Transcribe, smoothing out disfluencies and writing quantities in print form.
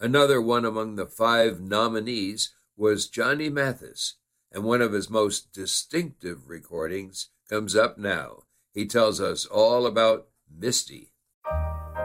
Another one among the 5 nominees was Johnny Mathis, and one of his most distinctive recordings comes up now. He tells us all about Misty.